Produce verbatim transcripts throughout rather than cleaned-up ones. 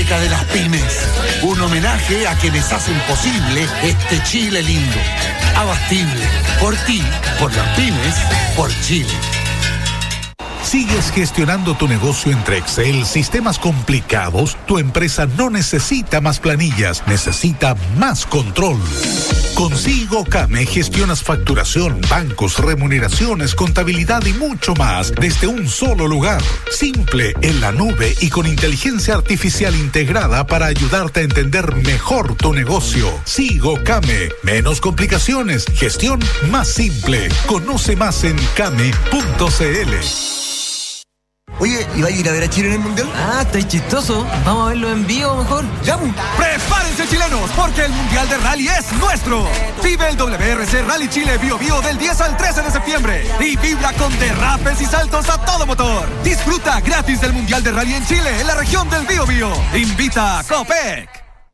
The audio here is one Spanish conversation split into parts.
beca de las pymes. Un homenaje a quienes hacen posible este Chile lindo. Abastible. Por ti, por las pymes, por Chile. ¿Sigues gestionando tu negocio entre Excel, sistemas complicados? Tu empresa no necesita más planillas, necesita más control. Con SIGOCAME gestionas facturación, bancos, remuneraciones, contabilidad y mucho más desde un solo lugar. Simple, en la nube y con inteligencia artificial integrada para ayudarte a entender mejor tu negocio. SIGOCAME, menos complicaciones, gestión más simple. Conoce más en came punto c l. Oye, ¿y va a ir a ver a Chile en el Mundial? Ah, está chistoso. Vamos a verlo en vivo mejor. ¡Ya! ¡Prepárense, chilenos! Porque el Mundial de Rally es nuestro. Vive el W R C Rally Chile Bio Bio del diez al trece de septiembre. Y vibra con derrapes y saltos a todo motor. Disfruta gratis del Mundial de Rally en Chile, en la región del Bio Bio. Invita a Copec.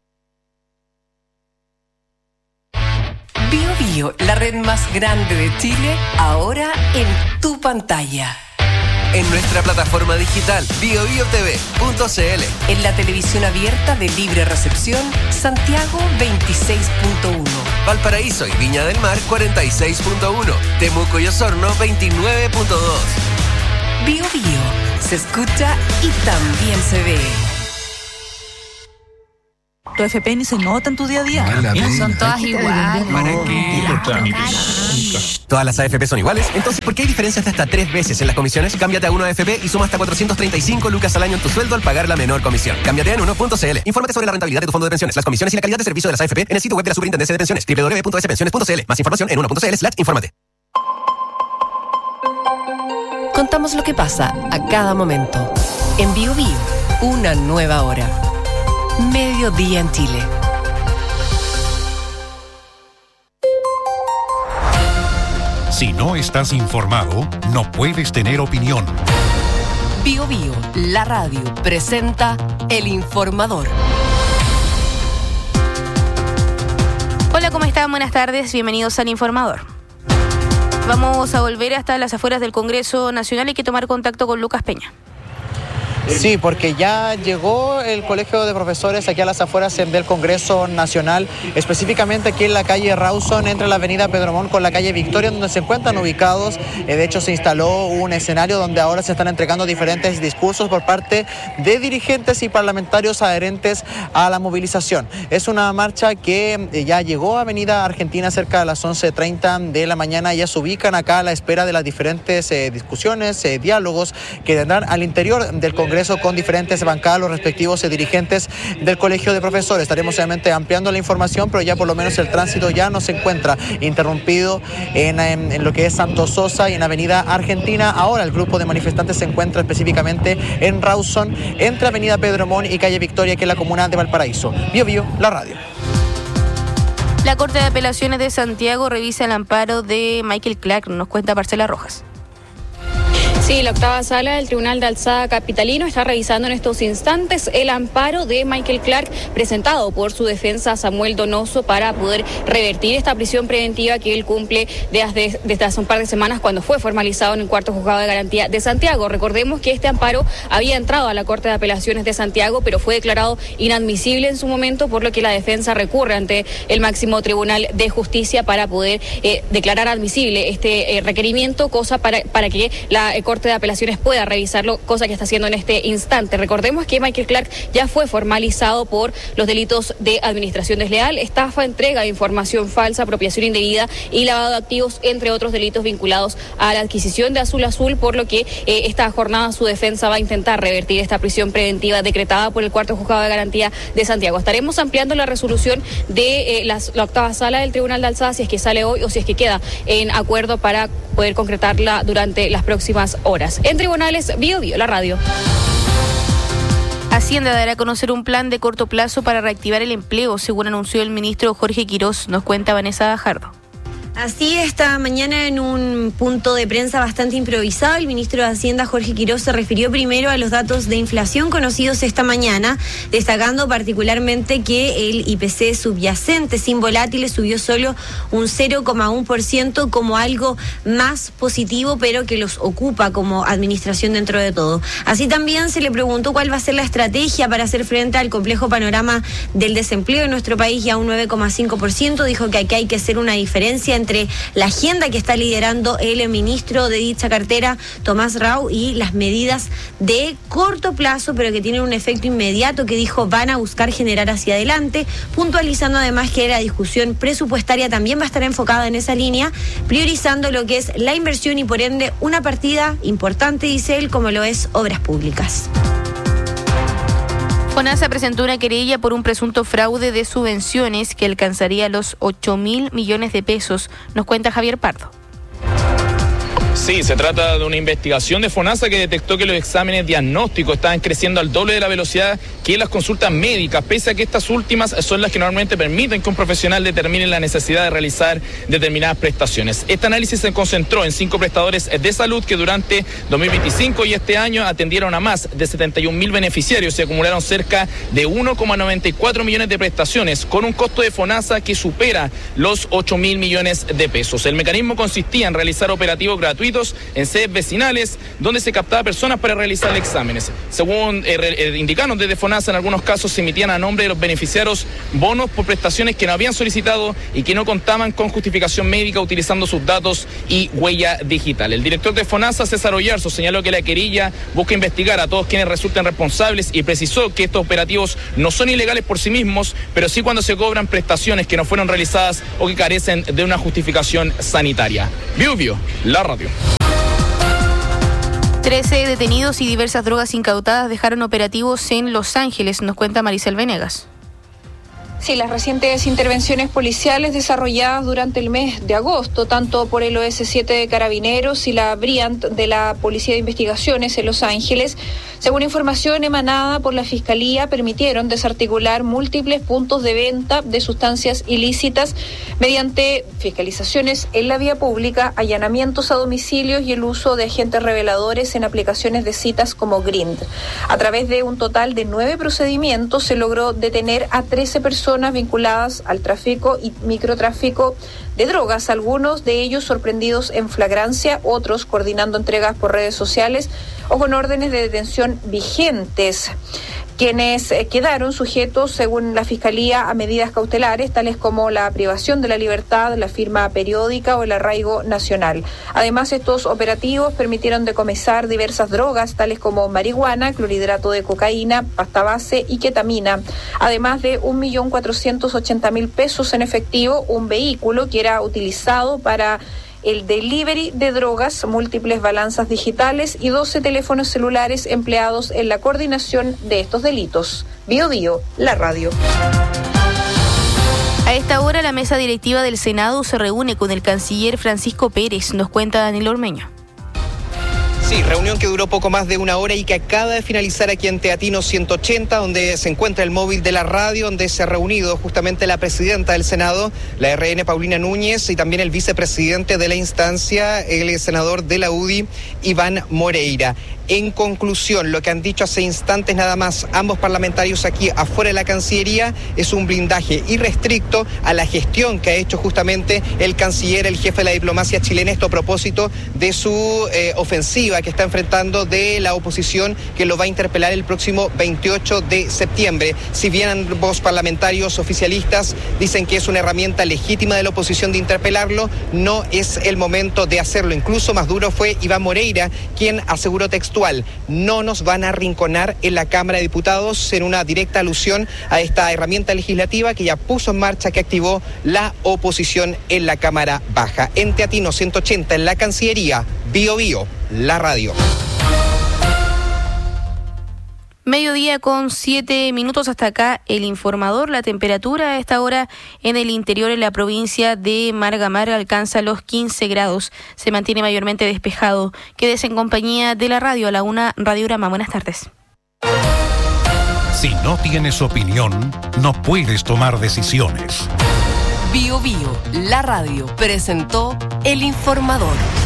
Bio Bio, la red más grande de Chile, ahora en tu pantalla. En nuestra plataforma digital bio bio t v punto c l. En la televisión abierta de libre recepción, Santiago veintiséis punto uno. Valparaíso y Viña del Mar cuarenta y seis punto uno. Temuco y Osorno veintinueve punto dos. Bio Bio, se escucha y también se ve. Tu F P ni se nota en tu día a día. No, son todas iguales. ¿Para qué? ¿Todas las A F P son iguales? Entonces, ¿por qué hay diferencias de hasta tres veces en las comisiones? Cámbiate a uno A F P y suma hasta cuatrocientos treinta y cinco lucas al año en tu sueldo al pagar la menor comisión. Cámbiate en uno punto c l. Infórmate sobre la rentabilidad de tu fondo de pensiones, las comisiones y la calidad de servicio de las A F P en el sitio web de la Superintendencia de Pensiones, doble u doble u doble u punto s pensiones punto c l. Más información en uno punto c l slash infórmate. Contamos lo que pasa a cada momento. En Bio Bio, una nueva hora. Mediodía en Chile. Si no estás informado, no puedes tener opinión. Bio Bio, la radio, presenta El Informador. Hola, ¿cómo están? Buenas tardes, bienvenidos al Informador. Vamos a volver hasta las afueras del Congreso Nacional. Hay que tomar contacto con Lucas Peña. Sí, porque ya llegó el Colegio de Profesores aquí a las afueras del Congreso Nacional, específicamente aquí en la calle Rawson, entre la avenida Pedro Montt con la calle Victoria, donde se encuentran ubicados. Eh, de hecho, se instaló un escenario donde ahora se están entregando diferentes discursos por parte de dirigentes y parlamentarios adherentes a la movilización. Es una marcha que eh, ya llegó a Avenida Argentina cerca de las once treinta de la mañana. Ya se ubican acá a la espera de las diferentes eh, discusiones, eh, diálogos que tendrán al interior del Congreso con diferentes bancadas, los respectivos eh, dirigentes del Colegio de Profesores. Estaremos obviamente ampliando la información, pero ya por lo menos el tránsito ya no se encuentra interrumpido en, en, en lo que es Santos Sosa y en Avenida Argentina. Ahora el grupo de manifestantes se encuentra específicamente en Rawson, entre Avenida Pedro Montt y calle Victoria, que es la comuna de Valparaíso. Bio Bio, la radio. La Corte de Apelaciones de Santiago revisa el amparo de Michael Clark, nos cuenta Marcela Rojas. Sí, la octava sala del Tribunal de Alzada Capitalino está revisando en estos instantes el amparo de Michael Clark presentado por su defensa Samuel Donoso para poder revertir esta prisión preventiva que él cumple desde, desde hace un par de semanas cuando fue formalizado en el cuarto juzgado de garantía de Santiago. Recordemos que este amparo había entrado a la Corte de Apelaciones de Santiago, pero fue declarado inadmisible en su momento, por lo que la defensa recurre ante el máximo Tribunal de Justicia para poder eh, declarar admisible este eh, requerimiento, cosa para, para que la eh, Corte de Apelaciones pueda revisarlo, cosa que está haciendo en este instante. Recordemos que Michael Clark ya fue formalizado por los delitos de administración desleal, estafa, entrega de información falsa, apropiación indebida y lavado de activos, entre otros delitos vinculados a la adquisición de Azul Azul, por lo que eh, esta jornada su defensa va a intentar revertir esta prisión preventiva decretada por el cuarto juzgado de garantía de Santiago. Estaremos ampliando la resolución de eh, las, la octava sala del Tribunal de Alzada, si es que sale hoy o si es que queda en acuerdo para poder concretarla durante las próximas horas. En tribunales, Bio Bio, la radio. Hacienda dará a conocer un plan de corto plazo para reactivar el empleo, según anunció el ministro Jorge Quirós, nos cuenta Vanessa Gajardo. Así, esta mañana en un punto de prensa bastante improvisado, el ministro de Hacienda, Jorge Quiroz, se refirió primero a los datos de inflación conocidos esta mañana, destacando particularmente que el I P C subyacente sin volátiles subió solo un cero coma uno por ciento como algo más positivo, pero que los ocupa como administración dentro de todo. Así también se le preguntó cuál va a ser la estrategia para hacer frente al complejo panorama del desempleo en nuestro país, ya un nueve coma cinco por ciento. Dijo que aquí hay que hacer una diferencia entre entre la agenda que está liderando el ministro de dicha cartera, Tomás Rau, y las medidas de corto plazo, pero que tienen un efecto inmediato, que dijo van a buscar generar hacia adelante, puntualizando además que la discusión presupuestaria también va a estar enfocada en esa línea, priorizando lo que es la inversión y por ende una partida importante, dice él, como lo es obras públicas. FONASA presentó una querella por un presunto fraude de subvenciones que alcanzaría los ocho mil millones de pesos, nos cuenta Javier Pardo. Sí, se trata de una investigación de FONASA que detectó que los exámenes diagnósticos estaban creciendo al doble de la velocidad que las consultas médicas, pese a que estas últimas son las que normalmente permiten que un profesional determine la necesidad de realizar determinadas prestaciones. Este análisis se concentró en cinco prestadores de salud que durante dos mil veinticinco y este año atendieron a más de setenta y un mil beneficiarios y acumularon cerca de uno coma noventa y cuatro millones de prestaciones, con un costo de FONASA que supera los ocho mil millones de pesos. El mecanismo consistía en realizar operativos gratuitos en sedes vecinales donde se captaba personas para realizar exámenes. Según eh, eh, indicaron desde FONASA, en algunos casos se emitían a nombre de los beneficiarios bonos por prestaciones que no habían solicitado y que no contaban con justificación médica utilizando sus datos y huella digital. El director de FONASA, César Oyarzo, señaló que la querella busca investigar a todos quienes resulten responsables y precisó que estos operativos no son ilegales por sí mismos, pero sí cuando se cobran prestaciones que no fueron realizadas o que carecen de una justificación sanitaria. Bio Bio, la radio. trece detenidos y diversas drogas incautadas dejaron operativos en Los Ángeles, nos cuenta Maricel Venegas. Sí, las recientes intervenciones policiales desarrolladas durante el mes de agosto, tanto por el O S siete de Carabineros y la Bryant de la Policía de Investigaciones en Los Ángeles, según información emanada por la Fiscalía, permitieron desarticular múltiples puntos de venta de sustancias ilícitas mediante fiscalizaciones en la vía pública, allanamientos a domicilios y el uso de agentes reveladores en aplicaciones de citas como Grindr. A través de un total de nueve procedimientos se logró detener a trece personas vinculadas al tráfico y microtráfico de drogas, algunos de ellos sorprendidos en flagrancia, otros coordinando entregas por redes sociales o con órdenes de detención vigentes, quienes quedaron sujetos, según la Fiscalía, a medidas cautelares, tales como la privación de la libertad, la firma periódica o el arraigo nacional. Además, estos operativos permitieron decomisar diversas drogas, tales como marihuana, clorhidrato de cocaína, pasta base y ketamina, además de un millón cuatrocientos ochenta mil pesos en efectivo, un vehículo que era utilizado para el delivery de drogas, múltiples balanzas digitales y doce teléfonos celulares empleados en la coordinación de estos delitos. Bio Bio, la radio. A esta hora la mesa directiva del Senado se reúne con el canciller Francisco Pérez, nos cuenta Daniel Ormeño. Sí, reunión que duró poco más de una hora y que acaba de finalizar aquí en Teatino ciento ochenta, donde se encuentra el móvil de la radio, donde se ha reunido justamente la presidenta del Senado, la R N Paulina Núñez, y también el vicepresidente de la instancia, el senador de la U D I, Iván Moreira. En conclusión, lo que han dicho hace instantes nada más ambos parlamentarios aquí afuera de la Cancillería es un blindaje irrestricto a la gestión que ha hecho justamente el canciller, el jefe de la diplomacia chilena, esto a propósito de su eh, ofensiva que está enfrentando de la oposición, que lo va a interpelar el próximo veintiocho de septiembre. Si bien ambos parlamentarios oficialistas dicen que es una herramienta legítima de la oposición de interpelarlo, no es el momento de hacerlo. Incluso más duro fue Iván Moreira, quien aseguró textual: no nos van a arrinconar en la Cámara de Diputados, en una directa alusión a esta herramienta legislativa que ya puso en marcha, que activó la oposición en la Cámara Baja. En Teatino ciento ochenta, en la Cancillería, Bio Bio, la radio. Mediodía con siete minutos, hasta acá el informador. La temperatura a esta hora en el interior de la provincia de Margamar alcanza los quince grados. Se mantiene mayormente despejado. Quédese en compañía de la radio, a la una Radiograma. Buenas tardes. Si no tienes opinión, no puedes tomar decisiones. Bio Bio, la radio, presentó El Informador.